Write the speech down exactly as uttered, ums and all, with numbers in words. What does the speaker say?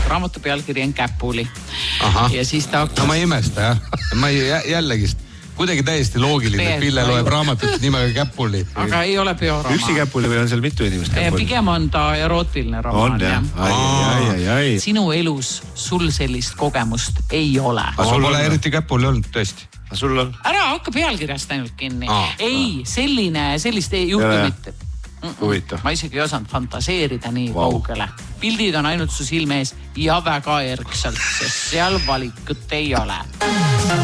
raamatu pealkiri on Käpuli. Aha. Ja siis ta hakkas... No ma ei imesta, jah. Ma ei, jällegi kuidagi täiesti loogiline, et Pille loeb raamatut nimega Käpuli. Aga ei ole bioraamat. Üksi Käpuli või on seal mitu inimest Käpuli? Pigem on ta erootiline raamat. On, jah. Ai, ai, ai, ai. Sinu elus sul sellist kogemust ei ole. Aga sul pole eriti Käpuli olnud, tõesti. Aga sul on? Ära hakka pealkirjast ainult kinni. Aa, ei, selline, sellist juhtumit. Huvitav. Ma isegi ei osanud fantaseerida nii wow. kaugele. Pildid on ainult su silme ees ja väga erksalt, sest seal valikut ei ole.